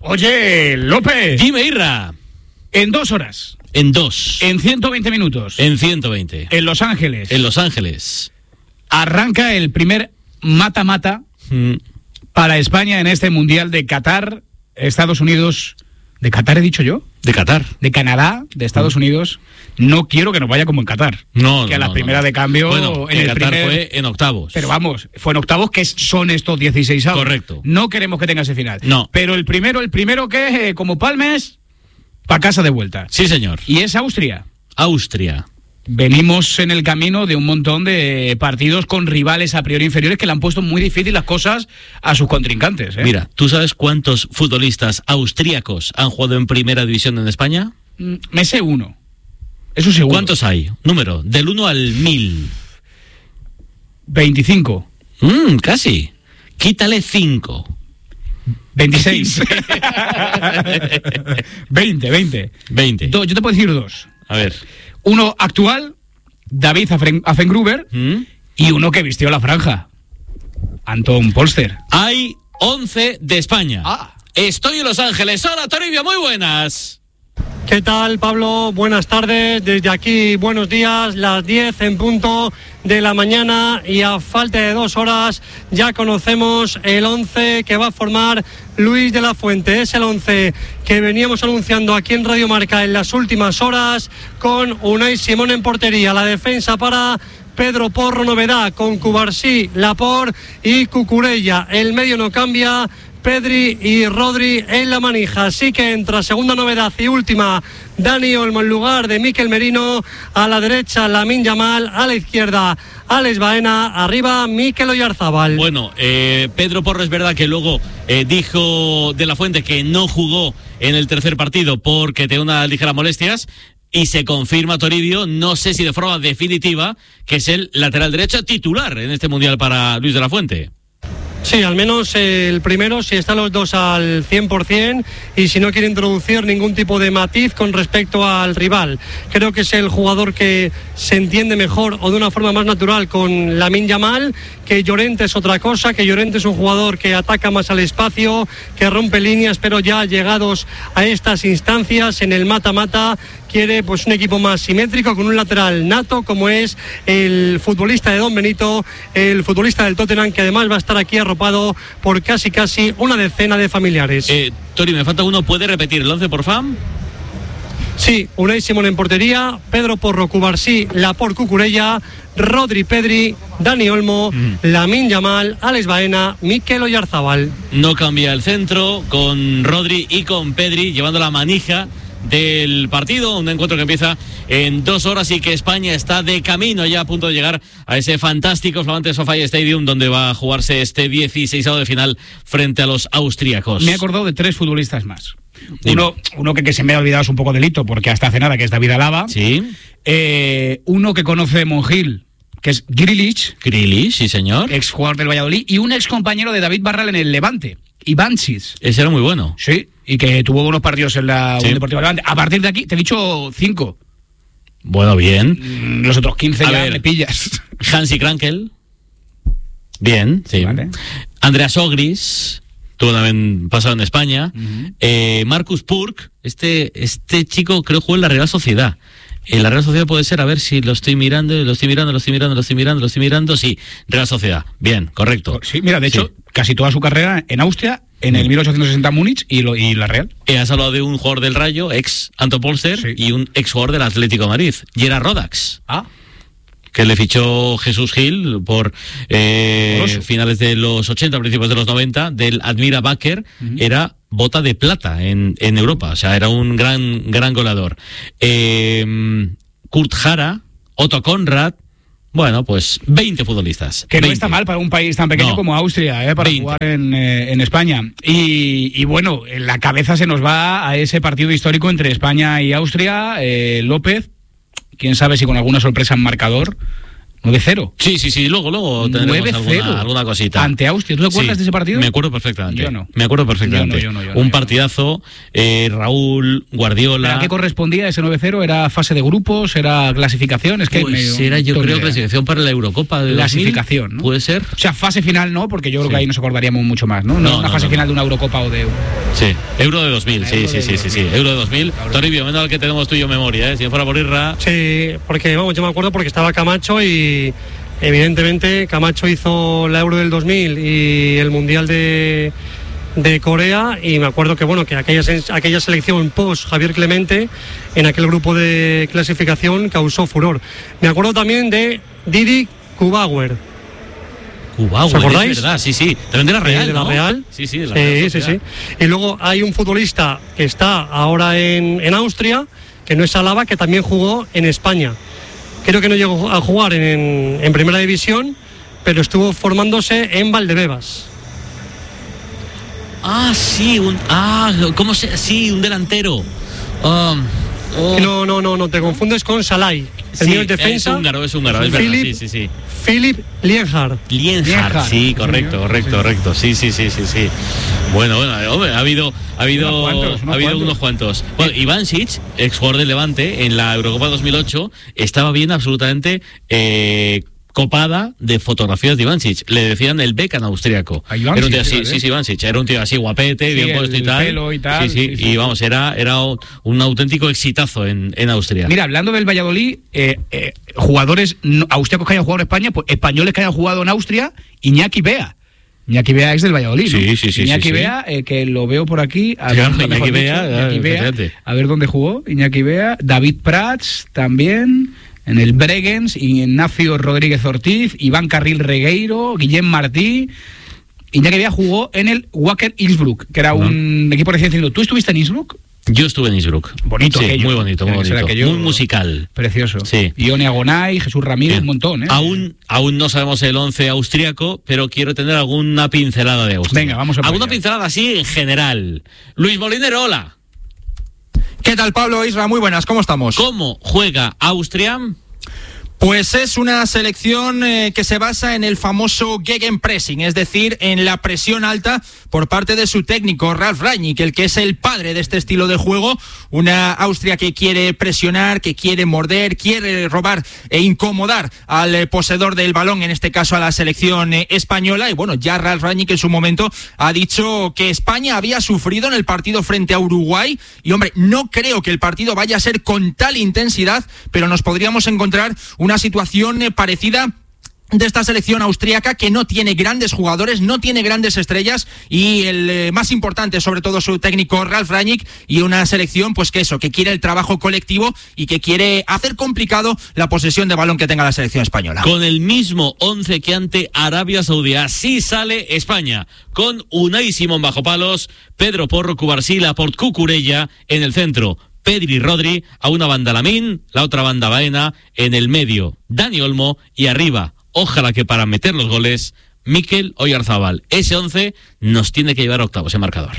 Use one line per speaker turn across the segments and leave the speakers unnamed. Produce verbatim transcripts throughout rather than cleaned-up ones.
Oye, López.
Dime, Irra.
En dos horas.
En dos.
En ciento veinte minutos.
En ciento veinte.
En Los Ángeles.
En Los Ángeles.
Arranca el primer mata-mata mm. para España en este Mundial de Qatar, Estados Unidos. ¿De Qatar he dicho yo?
De Qatar.
De Canadá, de Estados mm. Unidos. No quiero que nos vaya como en Qatar.
No,
Que a
no,
la
no,
primera
no.
de cambio...
Bueno,
en
en
el
Qatar
primer...
fue en octavos.
Pero vamos, fue en octavos, que son estos dieciséis avos.
Correcto.
No queremos que tenga ese final.
No.
Pero el primero, el primero que eh, como palmes, pa' casa de vuelta.
Sí, señor.
Y es Austria.
Austria.
Venimos en el camino de un montón de partidos con rivales a priori inferiores que le han puesto muy difícil las cosas a sus contrincantes. ¿eh?
Mira, ¿tú sabes cuántos futbolistas austríacos han jugado en primera división en España?
Mm, me sé uno. Eso seguro.
¿Cuántos hay? Número, del uno al mil.
veinticinco.
Mm, casi. Quítale cinco.
veintiséis. veinte, veinte.
veinte.
Do, yo te puedo decir dos.
A ver.
Uno actual, David Affengruber, ¿Mm? y uno que vistió la franja, Anton Polster.
Hay once de España.
Ah.
Estoy en Los Ángeles. Hola, Toribio, muy buenas.
¿Qué tal, Pablo? Buenas tardes. Desde aquí, buenos días. Las diez en punto de la mañana y a falta de dos horas ya conocemos el once que va a formar Luis de la Fuente. Es el once que veníamos anunciando aquí en Radio Marca en las últimas horas, con Unai Simón en portería. La defensa para Pedro Porro, novedad, con Cubarsí, Laporte y Cucurella. El medio no cambia, Pedri y Rodri en la manija. Así que entra segunda novedad y última, Dani Olmo en lugar de Mikel Merino. A la derecha, Lamine Yamal. A la izquierda, Alex Baena. Arriba, Mikel Oyarzábal.
Bueno, eh, Pedro Porro es verdad que luego eh, dijo de la Fuente que no jugó en el tercer partido porque tenía unas ligeras molestias. Y se confirma, Toribio, no sé si de forma definitiva, que es el lateral derecho titular en este Mundial para Luis de la Fuente.
Sí, al menos el primero, si están los dos al cien por ciento y si no quiere introducir ningún tipo de matiz con respecto al rival. Creo que es el jugador que se entiende mejor o de una forma más natural con Lamine Yamal, que Llorente es otra cosa, que Llorente es un jugador que ataca más al espacio, que rompe líneas, pero ya llegados a estas instancias en el mata-mata, quiere pues un equipo más simétrico, con un lateral nato como es el futbolista de Don Benito, el futbolista del Tottenham, que además va a estar aquí arropado por casi casi una decena de familiares.
Eh, Tori, me falta uno, ¿puede repetir el once por fan?
Sí, Unai Simón en portería, Pedro Porro, Cubarsí, Laporte, Cucurella, Rodri, Pedri, Dani Olmo, mm. Lamine Yamal, Alex Baena, Mikel Oyarzábal.
No cambia el centro, con Rodri y con Pedri llevando la manija del partido, un encuentro que empieza en dos horas y que España está de camino ya a punto de llegar a ese fantástico, flamante SoFi Stadium, donde va a jugarse este dieciseisavo de final frente a los austríacos.
Me he acordado de tres futbolistas más. Uno, uno que, que se me ha olvidado, es un poco delito, porque hasta hace nada, que es David Alaba.
Sí.
Eh, uno que conoce Monjil, que es Grealish.
Grealish, sí señor.
Ex jugador del Valladolid. Y un ex compañero de David Barral en el Levante, Ivanchis.
Ese era muy bueno.
Sí, y que tuvo buenos partidos en la
sí.
Unión Deportiva Levante. A partir de aquí, te he dicho cinco.
Bueno, bien.
Los otros quince
a
ya
ver,
me pillas.
Hansi Krankel. Bien, sí. Vale. Andreas Ogris. Tuvo también pasado en España. Uh-huh. eh, Marcus Purk. Este, este chico creo jugó en la Real Sociedad. En la Real Sociedad puede ser, a ver si lo estoy mirando, lo estoy mirando, lo estoy mirando, lo estoy mirando, lo estoy mirando. Sí, Real Sociedad. Bien, correcto.
Sí, mira, de hecho, sí. casi toda su carrera en Austria, en el mil ochocientos sesenta Múnich y, lo, y la Real.
Eh, has hablado de un jugador del Rayo, ex Anton Polster, sí. y un ex jugador del Atlético de Madrid, Gerard Rodax.
Ah.
Que le fichó Jesús Gil por eh, finales de los ochenta, principios de los noventa, del Admira Wacker. Uh-huh. Era bota de plata en, en Europa, o sea, era un gran gran goleador. Eh, Kurt Jara, Otto Conrad, bueno, pues veinte futbolistas.
Que
veinte.
No está mal para un país tan pequeño no. como Austria, eh, para veinte. Jugar en, eh, en España. Y, y bueno, en la cabeza se nos va a ese partido histórico entre España y Austria. Eh, López, quién sabe si con alguna sorpresa en marcador. nueve cero.
Sí, sí, sí, luego, luego tendremos alguna, alguna cosita.
Ante Austria, ¿tú te acuerdas
sí,
de ese partido?
Me acuerdo perfectamente.
Yo no.
Me acuerdo perfectamente.
Yo no, yo no, yo no,
Un
yo no.
partidazo, eh, Raúl, Guardiola.
¿A qué correspondía ese nueve cero? ¿Era fase de grupos? ¿Era clasificación? Es que
pues
me,
era, yo creo,
idea.
clasificación para la Eurocopa de
clasificación,
dos mil,
¿no?
¿Puede ser?
O sea, fase final no, porque yo creo
sí.
que ahí nos acordaríamos mucho más, ¿no? No,
no
una
no,
fase
no,
final
no.
de una Eurocopa o de...
Sí, Euro de dos mil,
La
sí,
Euro
sí,
de
sí, sí,
dos
sí,
mil.
Euro de dos mil. Toribio, menos mal que tenemos tú y yo memoria, ¿eh? Si no fuera por Irra...
Sí, porque vamos, yo me acuerdo porque estaba Camacho y evidentemente Camacho hizo la Euro del dos mil y el Mundial de, de Corea, y me acuerdo que bueno que aquella, aquella selección post Javier Clemente en aquel grupo de clasificación causó furor. Me acuerdo también de Didi Kubauer.
Kubauer,
¿os acordáis?
es verdad, sí, sí. También de la Real,
de la
¿no?
Real.
Sí, sí, de la
sí,
Real
sí,
Sociedad.
sí. Y luego hay un futbolista que está ahora en, en Austria, que no es Alaba, que también jugó en España. Creo que no llegó a jugar en, en Primera División, pero estuvo formándose en Valdebebas.
Ah, sí, un, ah, ¿cómo se? Sí, un delantero. Um, oh.
No, no, no, no, te confundes con Salai. El
Sí,
mío es defensa.
es húngaro, es húngaro, es verdad,
Philip,
sí, sí, sí.
Philip Lienhard.
Lienhard,
Lienhard.
sí, correcto,
Sí,
correcto,
sí.
correcto. Sí, sí, sí, sí, sí. Bueno, bueno, hombre, ha habido, ha habido,
Unos cuantos, unos
ha habido
cuantos.
unos cuantos. Bueno, Ivansic, ex jugador del Levante, en la Eurocopa dos mil ocho, estaba bien absolutamente eh, copada de fotografías de Ivansic. Le decían el Beckham austriaco.
A Ivansic,
Era un tío así,
fíjate.
sí, sí, Ivansic. Era un tío así guapete,
Sí,
bien
el
puesto y tal.
pelo y tal,
Sí, sí,
sí, sí,
y vamos, era, era un, un auténtico exitazo en, en Austria.
Mira, hablando del Valladolid, eh, eh, jugadores no, austriacos que hayan jugado en España, pues españoles que hayan jugado en Austria, Iñaki Bea. Iñaki Bea es del Valladolid, ¿no?
Sí, sí, sí,
Iñaki
sí, sí.
Bea, eh, que lo veo por aquí. A,
Claro,
ver,
Iñaki
mejor
Bea,
dicho,
claro,
Iñaki Bea,
fíjate.
a ver dónde jugó Iñaki Bea. David Prats también, en el Bregenz, Ignacio Rodríguez Ortiz, Iván Carril Regueiro, Guillem Martí. Iñaki Bea jugó en el Wacker Innsbruck, que era un uh-huh. equipo recién ascendido. ¿Tú estuviste en Innsbruck?
Yo estuve en Innsbruck.
Bonito
sí,
aquello.
muy bonito, muy
Tiene que ser
bonito.
aquello
Muy musical.
Precioso.
Sí.
Ione Agonay, Jesús Ramírez,
Bien.
un montón, ¿eh?
Aún, aún no sabemos el once austriaco, pero quiero tener alguna pincelada de Austria.
Venga, vamos a por
Alguna
ello.
pincelada así en general. Luis Molinero, hola.
¿Qué tal, Pablo, Isra? Muy buenas, ¿cómo estamos?
¿Cómo juega Austria?
Pues es una selección eh, que se basa en el famoso Gegenpressing, es decir, en la presión alta por parte de su técnico, Ralf Rangnick, el que es el padre de este estilo de juego. Una Austria que quiere presionar, que quiere morder, quiere robar e incomodar al eh, poseedor del balón, en este caso a la selección eh, española. Y bueno, ya Ralf Rangnick en su momento ha dicho que España había sufrido en el partido frente a Uruguay. Y hombre, no creo que el partido vaya a ser con tal intensidad, pero nos podríamos encontrar una situación eh, parecida de esta selección austríaca, que no tiene grandes jugadores, no tiene grandes estrellas, y el eh, más importante, sobre todo su técnico Ralf Rangnick, y una selección pues que eso, que quiere el trabajo colectivo y que quiere hacer complicado la posesión de balón que tenga la selección española.
Con el mismo once que ante Arabia Saudí. Así sale España, con Unai Simón bajo palos, Pedro Porro, Cubarsí, Laporte, Cucurella en el centro, Pedri y Rodri, a una banda Lamín, la otra banda Baena, en el medio Dani Olmo, y arriba, ojalá que para meter los goles, Mikel Oyarzabal. Ese once nos tiene que llevar a octavos en marcador.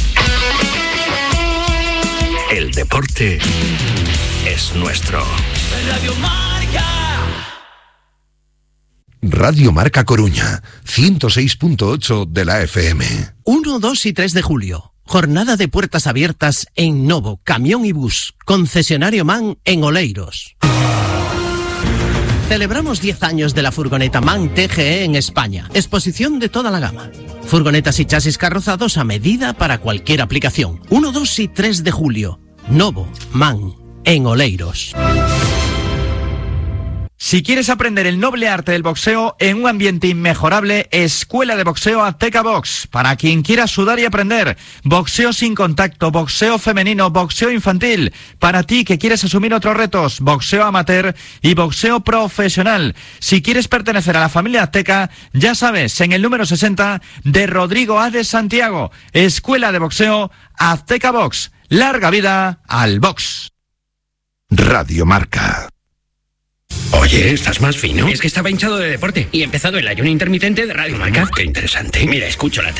El deporte es nuestro.
Radio Marca.
Radio Marca Coruña, ciento seis punto ocho de la F M.
uno, dos y tres de julio. Jornada de puertas abiertas en Novo, camión y bus, concesionario MAN en Oleiros. Celebramos diez años de la furgoneta MAN T G E en España. Exposición de toda la gama. Furgonetas y chasis carrozados a medida para cualquier aplicación. uno, dos y tres de julio. Novo, MAN, en Oleiros.
Si quieres aprender el noble arte del boxeo en un ambiente inmejorable, Escuela de Boxeo Azteca Box. Para quien quiera sudar y aprender, boxeo sin contacto, boxeo femenino, boxeo infantil. Para ti que quieres asumir otros retos, boxeo amateur y boxeo profesional. Si quieres pertenecer a la familia Azteca, ya sabes, en el número sesenta de Rodrigo A. de Santiago. Escuela de Boxeo Azteca Box. Larga vida al box.
Radio Marca.
Oye, ¿estás más fino? Es que estaba hinchado de deporte y he empezado el ayuno intermitente de Radio Marca. Qué interesante. Mira, escucho la